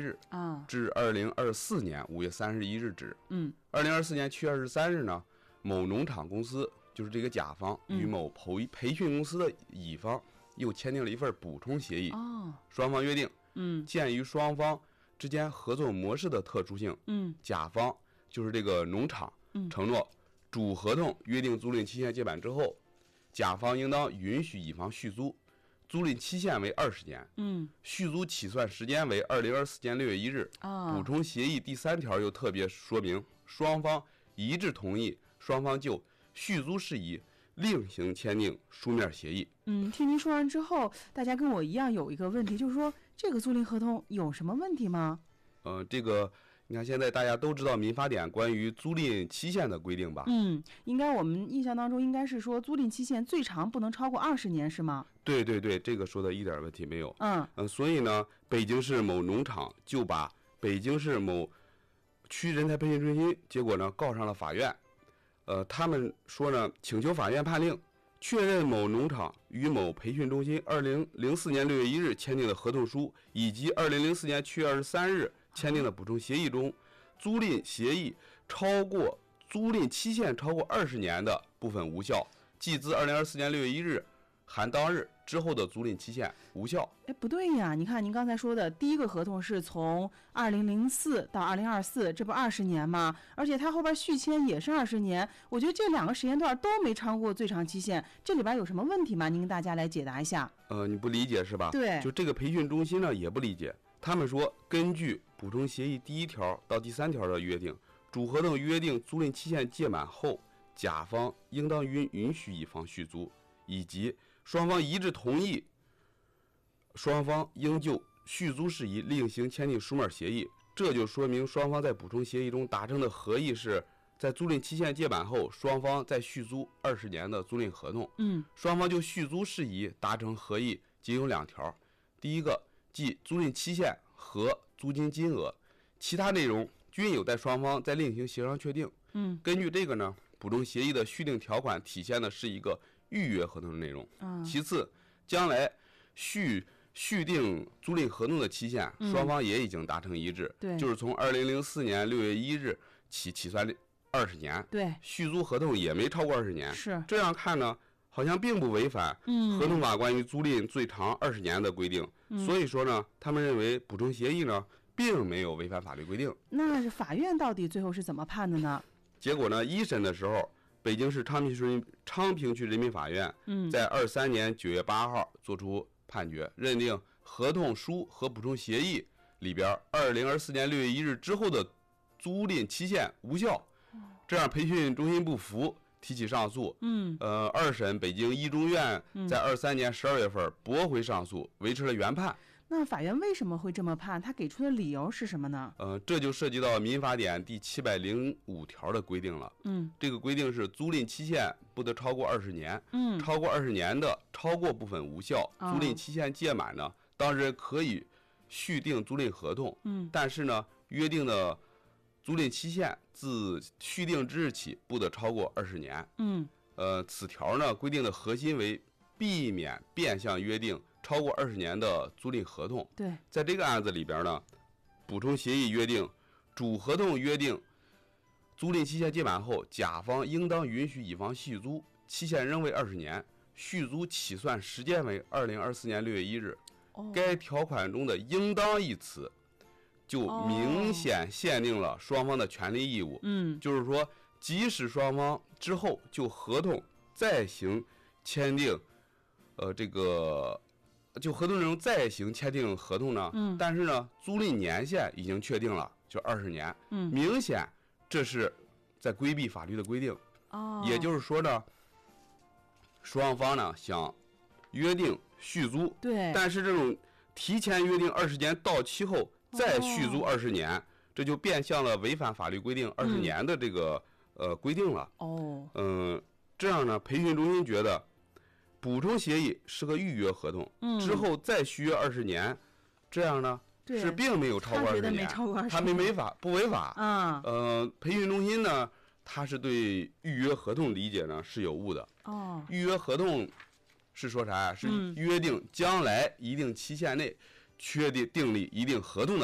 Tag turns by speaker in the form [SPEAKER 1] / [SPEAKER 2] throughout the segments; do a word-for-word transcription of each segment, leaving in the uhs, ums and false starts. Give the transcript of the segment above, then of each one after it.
[SPEAKER 1] 日
[SPEAKER 2] 啊，
[SPEAKER 1] 至二零二四年五月三十一日止。
[SPEAKER 2] 嗯，
[SPEAKER 1] 二零二四年七月二十三日呢，某农场公司就是这个甲方与某培培训公司的乙方又签订了一份补充协议。
[SPEAKER 2] 哦，
[SPEAKER 1] 双方约定，
[SPEAKER 2] 嗯，
[SPEAKER 1] 鉴于双方之间合作模式的特殊性，
[SPEAKER 2] 嗯，
[SPEAKER 1] 甲方就是这个农场，
[SPEAKER 2] 嗯，
[SPEAKER 1] 承诺主合同约定租赁期限届满之后，甲方应当允许乙方续租，租赁期限为二十年，
[SPEAKER 2] 嗯，
[SPEAKER 1] 续租起算时间为二零二四年六月一日。
[SPEAKER 2] 啊，
[SPEAKER 1] 补充协议第三条又特别说明，双方一致同意，双方就续租事宜另行签订书面协议。
[SPEAKER 2] 嗯，听您说完之后，大家跟我一样有一个问题，就是说这个租赁合同有什么问题吗？
[SPEAKER 1] 呃，这个你看现在大家都知道民法典关于租赁期限的规定吧？
[SPEAKER 2] 嗯，应该我们印象当中应该是说租赁期限最长不能超过二十年，是吗？
[SPEAKER 1] 对对对，这个说的一点问题没有。
[SPEAKER 2] 嗯
[SPEAKER 1] 嗯、呃，所以呢，北京市某农场就把北京市某区人才培训中心，结果呢告上了法院。呃，他们说呢，请求法院判令确认某农场与某培训中心二零零四年六月一日签订的合同书，以及二零零四年七月二十三日签订的补充协议中，租赁协议超过租赁期限超过二十年的部分无效，即自二零二四年六月一日含当日之后的租赁期限无效。
[SPEAKER 2] 哎，不对呀！你看您刚才说的第一个合同是从二零零四到二零二四，这不二十年吗？而且它后边续签也是二十年，我觉得这两个时间段都没超过最长期限，这里边有什么问题吗？您跟大家来解答一下。
[SPEAKER 1] 呃，你不理解是吧？
[SPEAKER 2] 对，
[SPEAKER 1] 就这个培训中心呢也不理解，他们说根据补充协议第一条到第三条的约定，主合同约定租赁期限届满后，甲方应当允允许乙方续租，以及双方一致同意，双方应就续租事宜另行签订书面协议。这就说明双方在补充协议中达成的合意是在租赁期限届满后，双方再续租二十年的租赁合同。
[SPEAKER 2] 嗯，
[SPEAKER 1] 双方就续租事宜达成合意仅有两条，第一个即租赁期限和租金金额，其他内容均有待双方再另行协商确定。
[SPEAKER 2] 嗯，
[SPEAKER 1] 根据这个呢，补充协议的续订条款体现的是一个预约合同的内容。
[SPEAKER 2] 嗯，
[SPEAKER 1] 其次，将来续续订租赁合同的期限，双方也已经达成一致，
[SPEAKER 2] 对，
[SPEAKER 1] 就是从二零零四年六月一日起起算二十年，
[SPEAKER 2] 对，
[SPEAKER 1] 续租合同也没超过二十年，
[SPEAKER 2] 是
[SPEAKER 1] 这样看呢，好像并不违反
[SPEAKER 2] 嗯
[SPEAKER 1] 合同法关于租赁最长二十年的规定。
[SPEAKER 2] 嗯，
[SPEAKER 1] 所以说呢，他们认为补充协议呢并没有违反法律规定。
[SPEAKER 2] 那是法院到底最后是怎么判的呢？
[SPEAKER 1] 结果呢，一审的时候，北京市昌平区昌平区人民法院
[SPEAKER 2] 嗯
[SPEAKER 1] 在二三年九月八号作出判决，认定合同书和补充协议里边二零二四年六月一日之后的租赁期限无效。这样培训中心不服，提起上诉。
[SPEAKER 2] 嗯，
[SPEAKER 1] 呃，二审北京一中院在二三年十二月份驳回上诉，维持了原判。
[SPEAKER 2] 那法院为什么会这么判？他给出的理由是什么呢？
[SPEAKER 1] 呃，这就涉及到民法典第七百零五条的规定了。
[SPEAKER 2] 嗯，
[SPEAKER 1] 这个规定是租赁期限不得超过二十年。
[SPEAKER 2] 嗯，
[SPEAKER 1] 超过二十年的，超过部分无效。
[SPEAKER 2] 哦
[SPEAKER 1] 租赁期限届满呢，当事人可以续订租赁合同。
[SPEAKER 2] 嗯，
[SPEAKER 1] 但是呢，约定的租赁期限自续订之日起不得超过二十年。
[SPEAKER 2] 嗯，
[SPEAKER 1] 呃，此条呢规定的核心为避免变相约定超过二十年的租赁合同。
[SPEAKER 2] 对，
[SPEAKER 1] 在这个案子里边呢，补充协议约定，主合同约定租赁期限届满后，甲方应当允许乙方续租，期限仍为二十年，续租起算时间为二零二四年六月一日。
[SPEAKER 2] 哦，
[SPEAKER 1] 该条款中的“应当”一词，就明显限定了双方的权利义务。
[SPEAKER 2] 嗯，
[SPEAKER 1] 就是说，即使双方之后就合同再行签订，呃，这个就合同内容再行签订合同呢，
[SPEAKER 2] 嗯，
[SPEAKER 1] 但是呢，租赁年限已经确定了，就二十年。
[SPEAKER 2] 嗯，
[SPEAKER 1] 明显这是在规避法律的规定。
[SPEAKER 2] 哦，
[SPEAKER 1] 也就是说呢，双方呢想约定续租，
[SPEAKER 2] 对，
[SPEAKER 1] 但是这种提前约定二十年到期后再续租二十年，哦，这就变相了违反法律规定二十年的这个、嗯、呃规定了。
[SPEAKER 2] 哦，
[SPEAKER 1] 嗯、呃，这样呢，培训中心觉得补充协议是个预约合同，
[SPEAKER 2] 嗯，之
[SPEAKER 1] 后再续约二十年，这样呢是并没有超过二十年，他没违法，不违法。
[SPEAKER 2] 啊，
[SPEAKER 1] 呃，培训中心呢，他是对预约合同理解呢是有误的。
[SPEAKER 2] 哦，
[SPEAKER 1] 预约合同是说啥？是约定将来一定期限内确定订立一定合同的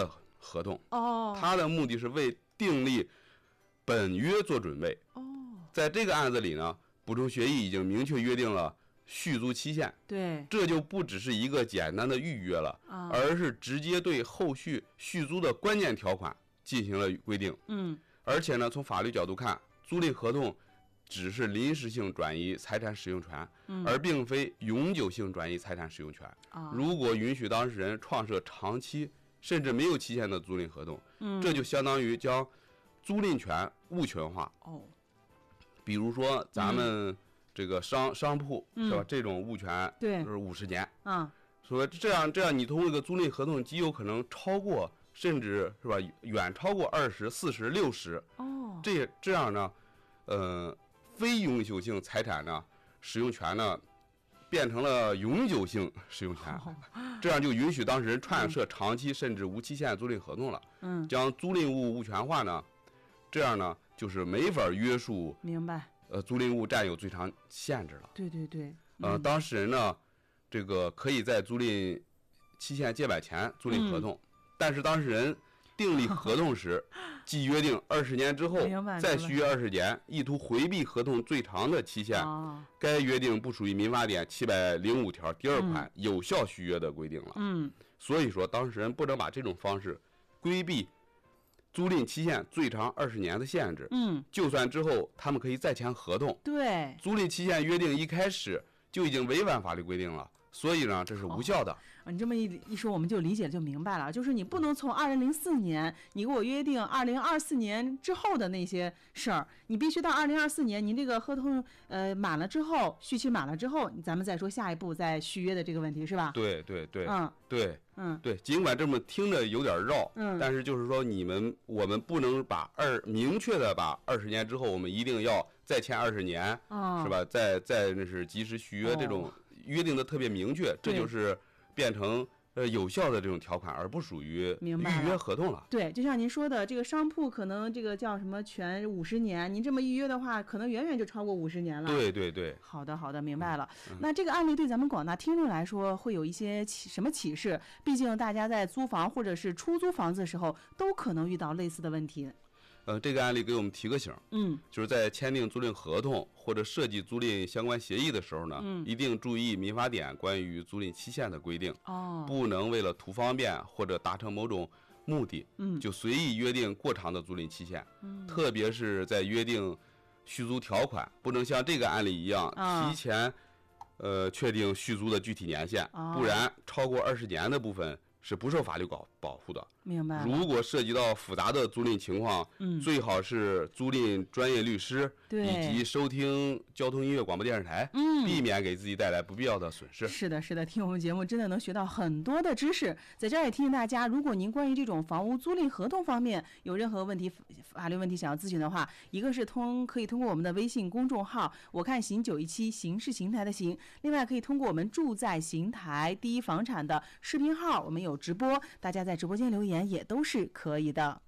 [SPEAKER 1] 合同。
[SPEAKER 2] 哦，
[SPEAKER 1] 它的目的是为订立本约做准备。
[SPEAKER 2] 哦，
[SPEAKER 1] 在这个案子里呢，补充协议已经明确约定了续租期限，
[SPEAKER 2] 对，
[SPEAKER 1] 这就不只是一个简单的预约了，
[SPEAKER 2] 啊，
[SPEAKER 1] 而是直接对后续续租的关键条款进行了规定。
[SPEAKER 2] 嗯，
[SPEAKER 1] 而且呢，从法律角度看，租赁合同只是临时性转移财产使用权，
[SPEAKER 2] 嗯
[SPEAKER 1] 而并非永久性转移财产使用权。
[SPEAKER 2] 啊，
[SPEAKER 1] 如果允许当事人创设长期甚至没有期限的租赁合同，
[SPEAKER 2] 嗯，
[SPEAKER 1] 这就相当于将租赁权物权化。
[SPEAKER 2] 哦，
[SPEAKER 1] 比如说咱们这个商商铺
[SPEAKER 2] 嗯
[SPEAKER 1] 是吧？这种物权
[SPEAKER 2] 对
[SPEAKER 1] 就，是五十年，
[SPEAKER 2] 啊，
[SPEAKER 1] 说这样这样，你通过一个租赁合同极有可能超过，甚至是吧远超过二十四十六十。
[SPEAKER 2] 哦，
[SPEAKER 1] 这这样呢，呃，非永久性财产呢使用权呢变成了永久性使用权，
[SPEAKER 2] 哦
[SPEAKER 1] 这样就允许当事人创设长期甚至无期限租赁合同了。
[SPEAKER 2] 嗯，
[SPEAKER 1] 将租赁物物权化呢，这样呢就是没法约束
[SPEAKER 2] 明白，
[SPEAKER 1] 呃租赁物占有最长限制了。
[SPEAKER 2] 对对对，
[SPEAKER 1] 呃，
[SPEAKER 2] 嗯
[SPEAKER 1] 当事人呢，这个可以在租赁期限届满前租赁合同，
[SPEAKER 2] 嗯
[SPEAKER 1] 但是当事人订立合同时，即约定二十年之后
[SPEAKER 2] 明白明白
[SPEAKER 1] 再续约二十年，意图回避合同最长的期限，
[SPEAKER 2] 啊，
[SPEAKER 1] 该约定不属于民法典七百零五条第二款有效续约的规定了。
[SPEAKER 2] 嗯，
[SPEAKER 1] 所以说，当事人不能把这种方式规避租赁期限最长二十年的限制。
[SPEAKER 2] 嗯，
[SPEAKER 1] 就算之后他们可以再签合同，
[SPEAKER 2] 对，
[SPEAKER 1] 租赁期限约定一开始就已经违反法律规定了，所以呢，这是无效的。
[SPEAKER 2] 啊，你这么一一说，我们就理解就明白了，就是你不能从二零零四年你给我约定二零二四年之后的那些事儿，你必须到二零二四年您这个合同呃满了之后，续期满了之后，咱们再说下一步再续约的这个问题是吧？
[SPEAKER 1] 对对对，
[SPEAKER 2] 嗯
[SPEAKER 1] 对
[SPEAKER 2] 嗯
[SPEAKER 1] 对，尽管这么听着有点绕，
[SPEAKER 2] 嗯，
[SPEAKER 1] 但是就是说你们我们不能把二明确的把二十年之后我们一定要再签二十年，
[SPEAKER 2] 哦，
[SPEAKER 1] 是？吧？再再那是及时续约这种
[SPEAKER 2] 哦
[SPEAKER 1] 约定的特别明确，这
[SPEAKER 2] 对
[SPEAKER 1] 就是变成呃有效的这种条款，而不属于预约
[SPEAKER 2] 明白了
[SPEAKER 1] 合同了。
[SPEAKER 2] 对，就像您说的，这个商铺可能这个叫什么全五十年，您这么预约的话，可能远远就超过五十年了。
[SPEAKER 1] 对对对，
[SPEAKER 2] 好的，好的，明白了。
[SPEAKER 1] 嗯
[SPEAKER 2] 那这个案例对咱们广大听众来说会有一些启什么启示？毕竟大家在租房或者是出租房子的时候，都可能遇到类似的问题。
[SPEAKER 1] 呃，这个案例给我们提个醒，
[SPEAKER 2] 嗯，
[SPEAKER 1] 就是在签订租赁合同或者设计租赁相关协议的时候呢，
[SPEAKER 2] 嗯
[SPEAKER 1] 一定注意民法典关于租赁期限的规定，
[SPEAKER 2] 哦，
[SPEAKER 1] 不能为了图方便或者达成某种目的，
[SPEAKER 2] 嗯，
[SPEAKER 1] 就随意约定过长的租赁期限，
[SPEAKER 2] 嗯
[SPEAKER 1] 特别是在约定续租条款，不能像这个案例一样
[SPEAKER 2] 啊
[SPEAKER 1] 提前，呃，确定续租的具体年限，
[SPEAKER 2] 哦
[SPEAKER 1] 不然超过二十年的部分是不受法律保保护的。
[SPEAKER 2] 明白了。
[SPEAKER 1] 如果涉及到复杂的租赁情况，
[SPEAKER 2] 嗯，
[SPEAKER 1] 最好是租赁专业律师，
[SPEAKER 2] 对，
[SPEAKER 1] 以及收听交通音乐广播电视台，
[SPEAKER 2] 嗯，
[SPEAKER 1] 避免给自己带来不必要的损失。
[SPEAKER 2] 是的，是的，听我们节目真的能学到很多的知识。在这儿也提醒大家，如果您关于这种房屋租赁合同方面有任何问题、法律问题想要咨询的话，一个是通可以通过我们的微信公众号“我看行九一七”，刑事邢台的刑；另外可以通过我们住在邢台第一房产的视频号，我们有直播，大家在直播间留言也都是可以的。